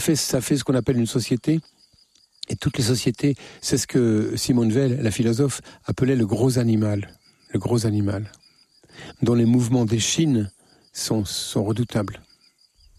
Ça fait ce qu'on appelle une société. Et toutes les sociétés, c'est ce que Simone Veil, la philosophe, appelait le gros animal, dont les mouvements d'échine sont redoutables.